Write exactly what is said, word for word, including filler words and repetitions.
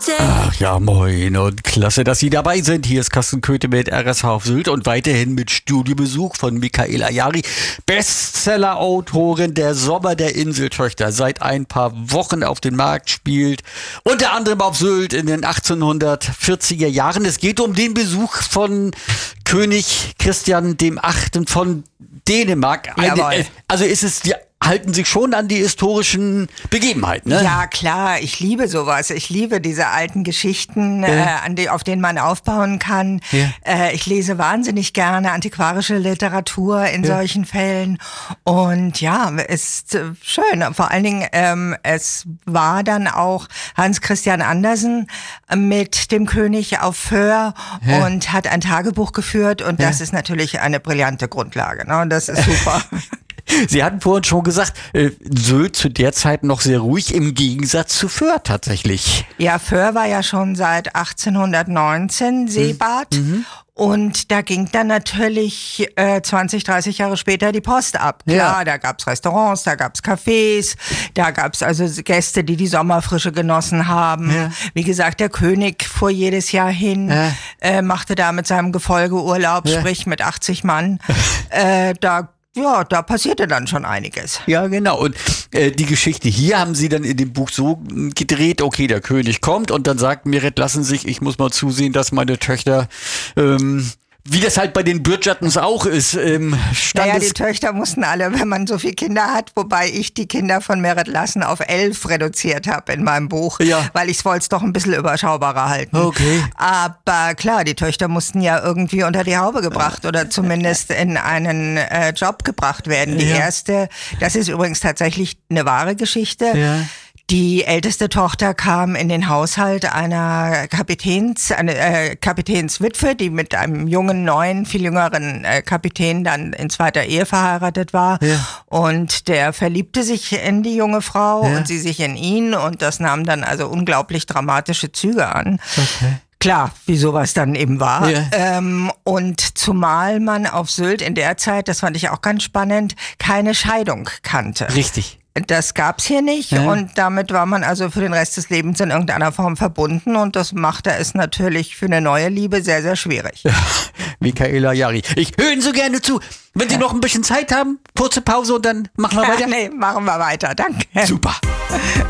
Ach ja, moin und klasse, dass Sie dabei sind. Hier ist Carsten Köthe mit R S H auf Sylt und weiterhin mit Studiobesuch von Michaela Jari, Bestseller-Autorin der Sommer der Inseltöchter, seit ein paar Wochen auf den Markt spielt, unter anderem auf Sylt in den achtzehnhundertvierziger Jahren. Es geht um den Besuch von König Christian der Achte von Dänemark. Eine, also ist es die halten sich schon an die historischen Begebenheiten, ne? Ja, klar, ich liebe sowas. Ich liebe diese alten Geschichten, ja. äh, an die, auf denen man aufbauen kann. Ja. Äh, ich lese wahnsinnig gerne antiquarische Literatur in ja. solchen Fällen. Und ja, ist äh, schön. Vor allen Dingen, ähm, es war dann auch Hans Christian Andersen mit dem König auf Föhr ja. und hat ein Tagebuch geführt. Und das ja. ist natürlich eine brillante Grundlage, ne? Das ist super. Sie hatten vorhin schon gesagt, äh, Sylt zu der Zeit noch sehr ruhig, im Gegensatz zu Föhr tatsächlich. Ja, Föhr war ja schon seit achtzehnhundertneunzehn Seebad. Mhm. Und da ging dann natürlich äh, zwanzig, dreißig Jahre später die Post ab. Klar, ja. da gab's Restaurants, da gab's Cafés, da gab's also Gäste, die die Sommerfrische genossen haben. Ja. Wie gesagt, der König fuhr jedes Jahr hin, ja. äh, machte da mit seinem Gefolge Urlaub, ja. sprich mit achtzig Mann. äh, da Ja, da passierte dann schon einiges. Ja, genau. Und äh, die Geschichte hier haben Sie dann in dem Buch so gedreht, okay, der König kommt und dann sagt Merit, lassen Sie sich, ich muss mal zusehen, dass meine Töchter, ähm, wie das halt bei den Bridgertons auch ist, ähm, Standes... Naja, die Töchter mussten alle, wenn man so viele Kinder hat, wobei ich die Kinder von Merit Lassen auf elf reduziert habe in meinem Buch, ja. weil ich wollte es doch ein bisschen überschaubarer halten. Okay. Aber klar, die Töchter mussten ja irgendwie unter die Haube gebracht oder zumindest in einen äh, Job gebracht werden. Die ja. erste, das ist übrigens tatsächlich eine wahre Geschichte. Ja. Die älteste Tochter kam in den Haushalt einer Kapitäns, eine äh, Kapitänswitwe, die mit einem jungen, neuen, viel jüngeren äh, Kapitän dann in zweiter Ehe verheiratet war. Ja. Und der verliebte sich in die junge Frau ja. und sie sich in ihn. Und das nahm dann also unglaublich dramatische Züge an. Okay. Klar, wie sowas dann eben war. Ja. Ähm, und zumal man auf Sylt in der Zeit, das fand ich auch ganz spannend, keine Scheidung kannte. Richtig. Das gab's hier nicht ja. und damit war man also für den Rest des Lebens in irgendeiner Form verbunden und das machte es natürlich für eine neue Liebe sehr, sehr schwierig. Ja, Michaela Jari, ich höre Ihnen so gerne zu. Wenn Sie ja. noch ein bisschen Zeit haben, kurze Pause und dann machen wir weiter. Nee, machen wir weiter, danke. Super.